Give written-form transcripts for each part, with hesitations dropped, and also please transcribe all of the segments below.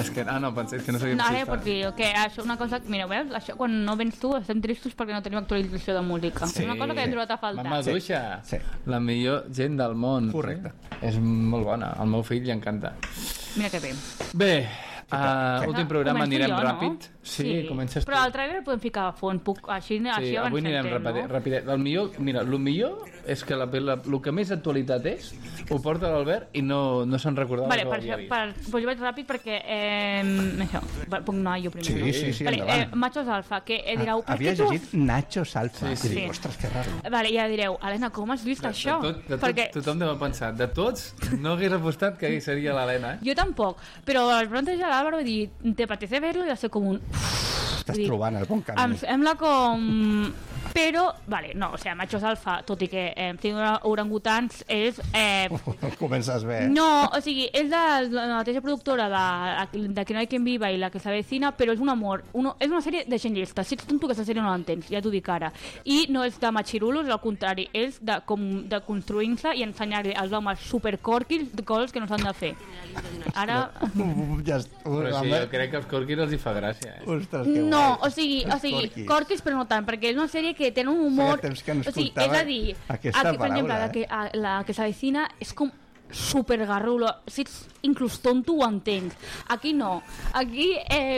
És que, pensé que no sabíem No, si ara pots dir que això una cosa... Mira, veus? Això, quan no vens tu estem tristos perquè no tenim actualització de música. És una cosa que hem trobat a faltar. Mama Duixa, Sí. la millor gent del món. Correcte. És molt bona, al meu fill li encanta. Mira que bé. Bé, últim programa, Començo anirem jo, ràpid. No? Sí, comences tu. Però el trailer el podem ficar a fons. Així Sí, avui anirem rapidet. El millor és que el que més actualitat és ho porta l'Albert i no se'n recordava vale, que ho per havia això, vist. pues jo vaig ràpid perquè això, puc anar jo primer. Sí, vale, endavant. Machos Alfa, que direu... per Havia què tu llegit Nachos Alfa. Sí. I dic, ostres, que raro. Vale, ja direu, Helena, com has vist això? Perquè... Tothom deu pensar, de tots, no hagués apostat que seria l'Helena. Jo tampoc, però al plantejar l'Àlvaro va dir, ¿te apetece verlo? I va ser com un... Estàs trobant el bon camí. Em sembla com... Però, vale, no, o sigui, Machos Alfa, tot i que tinc orangutans, és... Comences bé. No, o sigui, és de la mateixa productora de Que no hay quien viva i La que s'avecina, però és un amor, és una sèrie de gent llesta. Si ets tonto, aquesta sèrie no l'entens, ja t'ho dic ara. I no és de machirulos, al contrari, és de construir-se i ensenyar-li als homes supercorquis coses que no s'han de fer. Ara... Però sí, jo crec que als corquis els hi fa gràcia. Ostres, que no, guai. o sigui, corquis però no tant, perquè és una sèrie que té un humor... Feia temps que no o sigui, escoltava és a dir, aquesta per exemple, paraula, la que s'avecina és com supergarrulo. Si ets inclús tonto ho entenc. Aquí no. Aquí...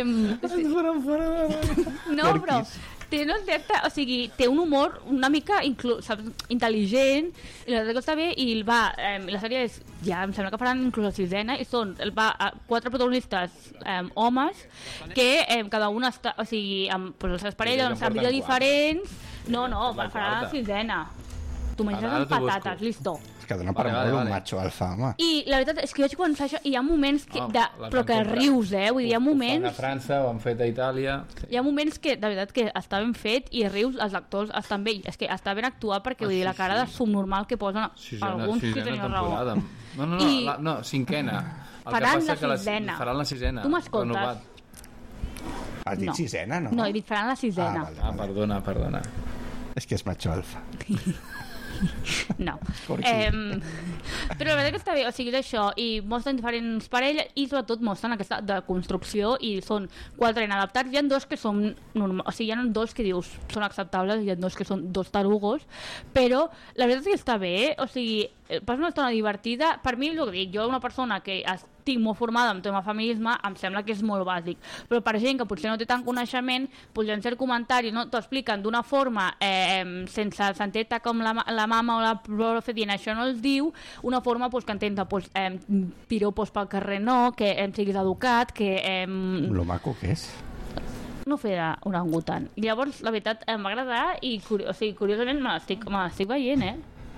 No, però... Té una certa, o sigui, té un humor una mica intel·ligent i la veritat que està bé i la sèrie és, ja em sembla que faran inclús la sisena i són 4 protagonistes homes que cada un està, o sigui, amb les seves parelles, amb vídeos diferents. No, farà la sisena. Tu menges amb patates, listo. És que dona per molt un macho alfa, home. I la veritat és que jo vaig començar això i hi ha moments però que rius, vull dir, hi ha moments... Ho fan a França, ho han fet a Itàlia... Hi ha moments que, de veritat, que està ben fet i rius, els actors estan bé. És que està ben actuat perquè, vull dir, la cara de subnormal que posen alguns que tenen raó. No, cinquena. Faran la sisena. Faran la sisena. Tu m'escoltes? Has dit sisena, no? No, he dit faran la sisena. Perdona. És que és macho alfa. No. Però la veritat que està bé, o sigui, és això, i mostren diferents parelles i sobretot mostren aquesta de construcció i són 4 inadaptats, hi ha 2 que són o sigui, hi ha 2 que dius són acceptables, hi ha 2 que són 2 tarugos, però la veritat és que està bé, o sigui, passa una estona divertida. Per mi, el que dic, jo una persona que estic molt formada en tema feminisme, em sembla que és molt bàsic, però per gent que potser no té tant coneixement, pues, en cert comentari no t'ho expliquen d'una forma sense sentir-te com la mama o la profe dient això no els diu, una forma pues, que entens pues, piropos pel carrer no, que siguis educat, que... Lo maco que és. No fer orangutan. Llavors, la veritat, em va agradar i curiosament me l'estic veient,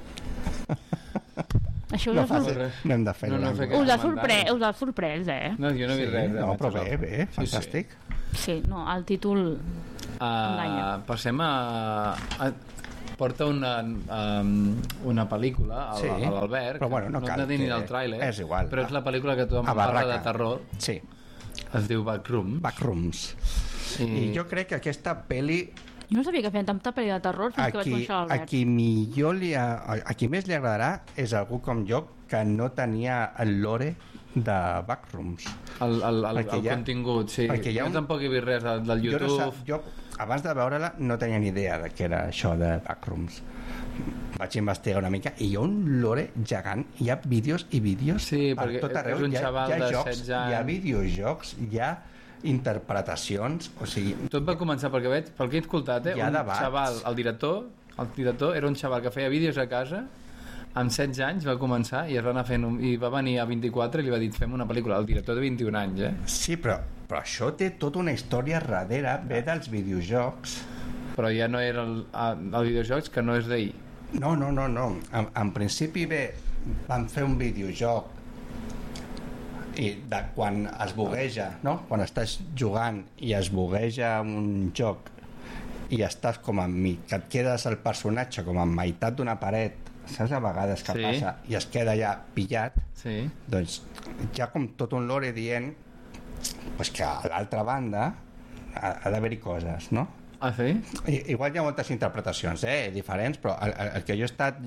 Això no hem de fer us ha sorprès, No, jo no he vist res. No, però bé, fantàstic. Sí, no, el títol enganya. Passem a porta una pel·lícula a l'Albert, però bueno, no cal dir ni del tràiler, és igual, però és la pel·lícula que tu em parla de terror. Sí. Es diu Backrooms. I jo crec que aquesta pel·li... Jo no sabia que feien tanta pel·li de terror fins que vaig conèixer l'Albert. A qui més li agradarà és algú com jo que no tenia el lore de Backrooms. El contingut, sí. Jo tampoc he vist res del YouTube. Jo abans de veure-la no tenia ni idea de què era això de Backrooms. Vaig investigar una mica i hi ha un lore gegant, hi ha vídeos i vídeos per tot arreu. És un xaval de 16 anys. Hi ha videojocs, hi ha interpretacions, o sigui... Tot va començar pel que he escoltat, xaval, el director era un xaval que feia vídeos a casa, amb 16 anys va començar i es va anar fent i va venir a 24 i li va dir fem una pel·lícula, el director de 21 anys, Sí, però això té tota una història darrere, ve dels videojocs. Però ja no era el videojocs que no és d'ahir. No. En principi van fer un videojoc i de quan es bugueja, no? Quan estàs jugant i es bugueja un joc i estàs com que et quedes el personatge com a meitat d'una paret, saps a vegades que passa, i es queda ja pillat, doncs hi ha com tot un lore dient pues que a l'altra banda ha d'haver-hi coses, no? Ah, sí? Igual hi ha moltes interpretacions diferents, però el que jo he estat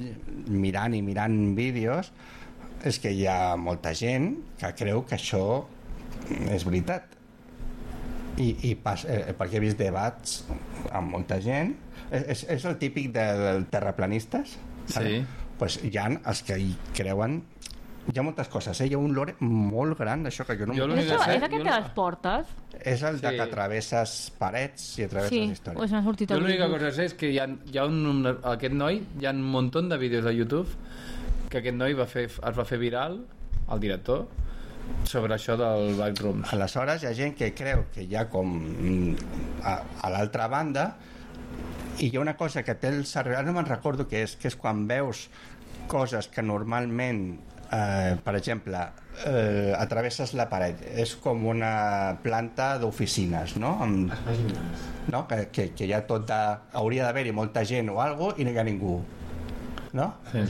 mirant vídeos és que hi ha molta gent que creu que això és veritat. Perquè he vist debats amb molta gent. És el típic dels terraplanistes. Sí. Pues hi ha els que hi creuen. Hi ha moltes coses, hi ha un lore molt gran d'això que jo no... És aquest de les portes? És el de que travesses parets i atravesses històries. Jo l'única cosa que sé és que hi ha aquest noi, hi ha un munt de vídeos de YouTube que aquest noi es va fer viral, el director, sobre això del Backrooms. Aleshores hi ha gent que creu que hi ha com a l'altra banda, i hi ha una cosa que té el cervell, no me'n recordo què és, que és quan veus coses que normalment per exemple atravesses la paret, és com una planta d'oficines, no? No? Que hi ha hauria d'haver-hi molta gent o alguna cosa i no hi ha ningú, no?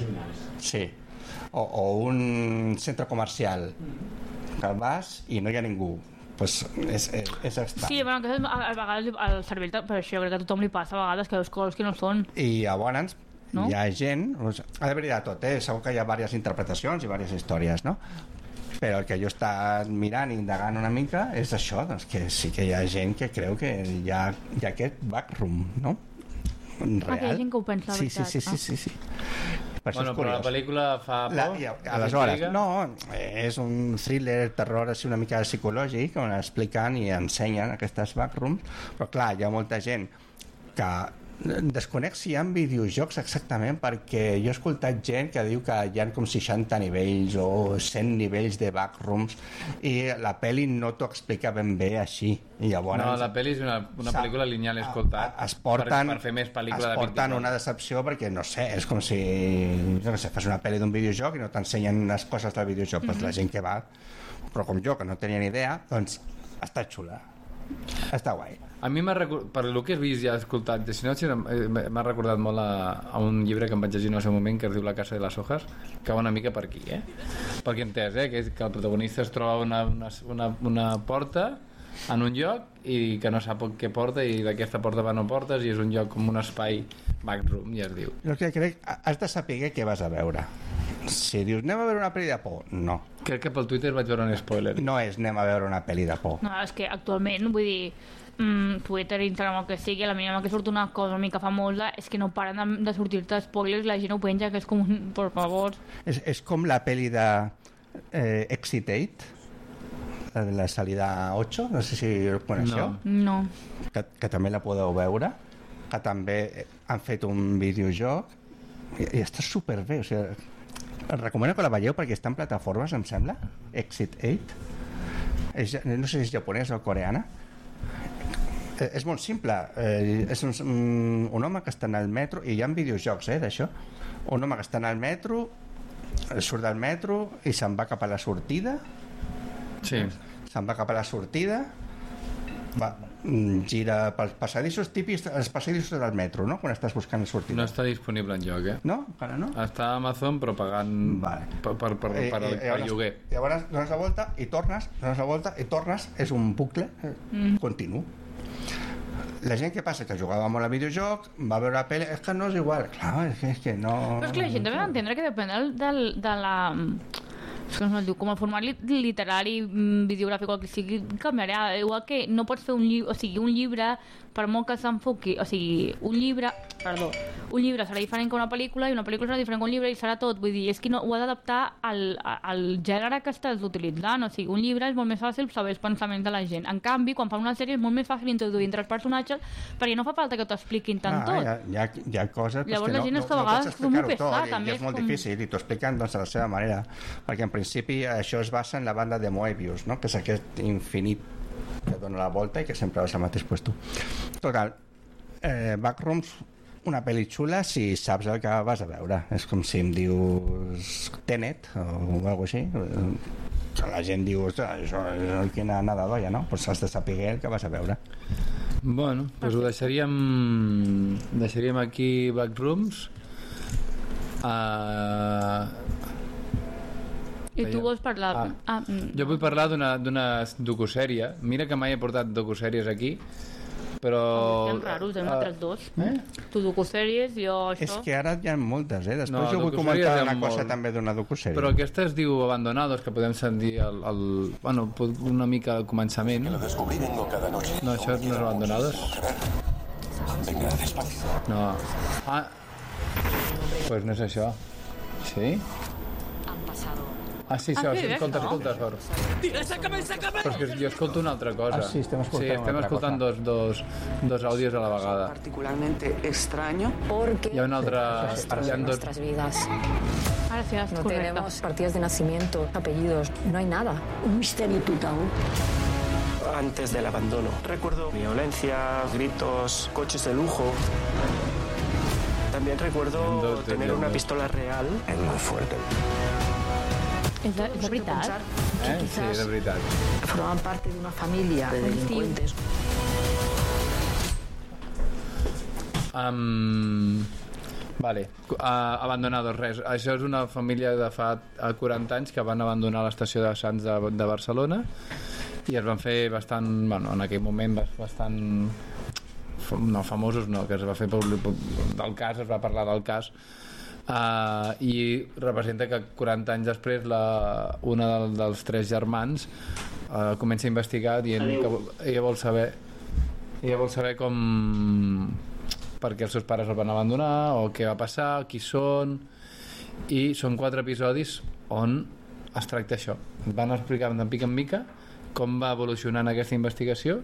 Sí. O un centre comercial que vas i no hi ha ningú, pues és estrany. Sí, bueno, que a vegades el cervell, per això crec que a tothom li passa a vegades que veus coses que no són. I llavors hi ha gent, ha d'haver-hi de tot, segur que hi ha diverses interpretacions i diverses històries, no? Però el que jo he estat mirant i indagant una mica és això, doncs que sí que hi ha gent que creu que hi ha aquest backroom, no? Real. Hi ha gent que ho pensa, la veritat. Sí. Bueno, però la pel·lícula fa por. Aleshores, no, és un thriller, terror així una mica psicològic, on expliquen i ensenyen aquestes backrooms, però clar, hi ha molta gent que desconec si hi ha videojocs exactament, perquè jo he escoltat gent que diu que hi ha com 60 nivells o 100 nivells de backrooms i la pel·li no t'ho explica ben bé així. I llavors, no, la pel·li és una pel·lícula lineal, he escoltat, per fer més pel·lícula de 24. Es porten una decepció perquè, no sé, és com si no sé, fas una pel·li d'un videojoc i no t'ensenyen les coses del videojoc. Pues la gent que va, però com jo, que no tenia ni idea, doncs està xula, està guai. A mi per el que he vist i he escoltat de Sinotsi m'ha recordat molt a un llibre que em vaig llegir en el seu moment que es diu La casa de les hojas, que va una mica per aquí, pel que he entès, que el protagonista es troba una porta en un lloc i que no sap què porta i d'aquesta porta van portes i és un lloc com un espai backroom, ja es diu. Jo crec que has de saber què vas a veure. Si dius anem a veure una pel·li de por, no. Crec que pel Twitter vaig veure un spoiler. No és anem a veure una pel·li de por. No, és que actualment, vull dir, Twitter, Instagram, el que sigui, a la mínima que surt una cosa una mica famosa és que no paren de sortir-te spoilers, la gent ho penja, que és com un... por favor. És com la pel·li de Exit 8, la de la salida 8, no sé si ho coneixeu. No. Que també la podeu veure, que també han fet un videojoc i està superbé, o sigui, recomano que la veieu perquè està en plataformes, em sembla. Exit 8. No sé si és japonès o coreana. És molt simple. És un home que està en el metro, i hi ha videojocs d'això. Un home que està en el metro, surt del metro i se'n va cap a la sortida. Sí. Se'n va cap a la sortida, gira pels passadissos típics, els passadissos del metro, no? Quan estàs buscant la sortida. No està disponible en lloc, No? Encara no? Està a Amazon, però pagant per lloguer. Llavors dones la volta i tornes, és un bucle continu. La gent que passa que jugava molt a videojocs va veure la pel·li, és que no és igual. Clar, és que no... Però és que la gent també va entendre que depèn de la... és que no es diu, com el format literari, videogràfic o el que sigui, canviarà. Igual que no pots fer un llibre, per molt que s'enfoqui, o sigui, un llibre serà diferent que una pel·lícula i una pel·lícula serà diferent que un llibre i serà tot, vull dir, és que no, ho ha d'adaptar al gènere que estàs utilitzant, o sigui, un llibre és molt més fàcil saber els pensaments de la gent, en canvi, quan fan una sèrie és molt més fàcil introduir entre els personatges perquè no fa falta que t'ho expliquin tant tot. Hi ha coses llavors que la gent és que a vegades és molt pesat, i és molt difícil i t'ho expliquen doncs, a la seva manera, perquè en principi això es basa en la banda de Moebius, no? Que és aquest infinit que dona la volta i que sempre vas al mateix puesto. Total, Backrooms, una pel·li xula si saps el que vas a veure. És com si em dius Tenet o alguna cosa així. La gent diu, això és quina anada d'olla, no? Pues has de saber el que vas a veure. Bueno, doncs ho deixaríem aquí Backrooms. I tu vols parlar... Jo vull parlar d'una docusèrie. Mira que mai he portat docusèries aquí, però... Estem raros, altres dos. Tu docu-sèries, jo això... És que ara hi ha moltes, Després jo vull comentar una cosa també d'una docu-sèrie. Però aquesta es diu Abandonados, que podem sentir bueno, una mica al començament. No, això no és Abandonados. Venga, despacio. No. Pues no és això. Sí? Sí, això, escolta, sort. Però és que jo escolto una altra cosa. Sí, estem escoltant dos àudios a la vegada. Particularmente extraño. Hi ha un altre... Nuestras vidas. Gracias, No correcte. tenemos partidas de nacimiento, apellidos, no hay nada. Un misterio total. Antes del abandono. Recuerdo violencia, gritos, coches de lujo. También recuerdo tener una pistola real. Es muy fuerte. És de veritat? Sí, de veritat. Formaban parte de una familia de delincuentes. Vale, Abandonados, res. Això és una família de fa 40 anys que van abandonar l'estació de Sants de Barcelona i es van fer bastant, bueno, en aquell moment bastant no, famosos no, que es va fer del cas, es va parlar del cas i representa que 40 anys després una dels tres germans comença a investigar dient que ella vol saber com per què els seus pares el van abandonar o què va passar, qui són, i són 4 episodis on es tracta això. Van explicant de mica en mica com va evolucionant aquesta investigació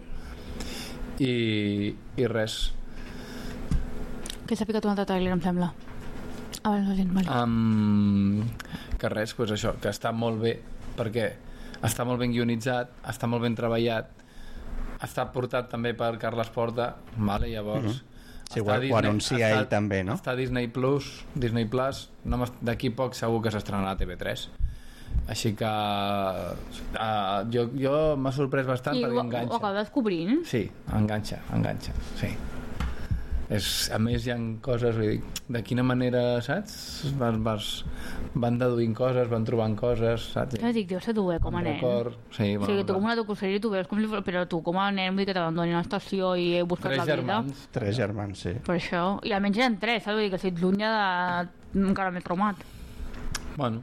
i res. Que s'ha picat un altre trailer, em sembla. Abans la gent, vale. Que res, doncs això, que està molt bé, perquè està molt ben guionitzat, està molt ben treballat, està portat també per Carles Porta, vale, llavors... Sí, ho anuncia ell també, no? Està a Disney Plus, d'aquí poc segur que s'estrenarà a TV3. Així que jo m'ha sorprès bastant perquè enganxa. Ho acaba descobrint? Sí, enganxa, sí. A més hi ha coses, vull dir, de quina manera, saps? Van deduint coses, van trobant coses, saps? Ja dic, deu ser dur, com a nen. Sí, o sigui, tu com una docu-sèrie tu veus com si fos, però tu com a nen vull dir que t'abandonin a l'estació i he buscat la vida. 3 germans, sí. Per això, i almenys eren 3, saps? Vull dir que si ets l'un ja encara més traumat. Bueno,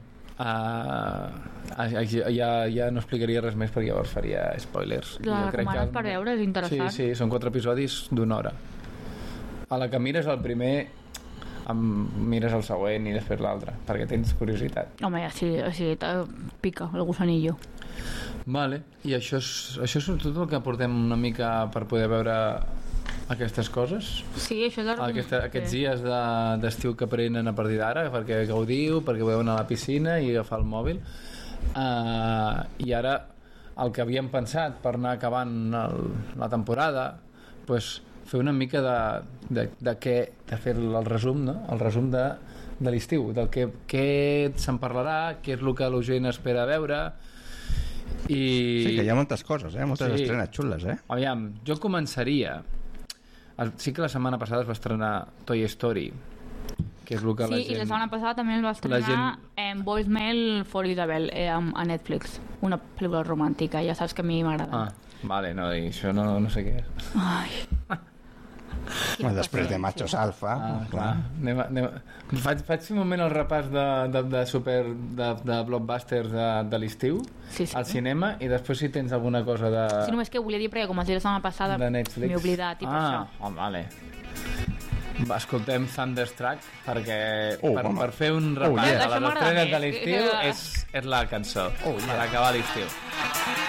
ja no explicaria res més perquè llavors faria spoilers. La recomanes per veure, és interessant. Sí, són 4 episodis d'1 hora. A la que mires el primer mires el següent i després l'altre perquè tens curiositat. Home, ja sí, pica el gusanillo. Vale, i això és tot el que portem una mica per poder veure aquestes coses. Sí, això és aquests dies d'estiu que prenen a partir d'ara perquè gaudiu, perquè podeu anar a la piscina i agafar el mòbil i ara el que havíem pensat per anar acabant la temporada, doncs fer una mica de fer el resum, no? El resum de l'estiu, del què se'n parlarà, què és el que la gent espera veure Sí, que hi ha moltes coses, moltes estrenes xules, Aviam, jo començaria sí que la setmana passada es va estrenar Toy Story, que és el que la gent... Sí, i la setmana passada també es va estrenar Voicemail for Isabel a Netflix, una pel·lícula romàntica, ja saps que a mi m'agrada. Vale, no, això no sé què és. Ai... Després de Machos Alfa, clar. Faig un moment el repàs de blockbusters de l'estiu al cinema i després si tens alguna cosa de... Sí, només que volia dir perquè com has dit la setmana passada m'he oblidat i per això. Vale. Escoltem Thunderstruck perquè per fer un repàs de les estrenes de l'estiu és la cançó per acabar l'estiu.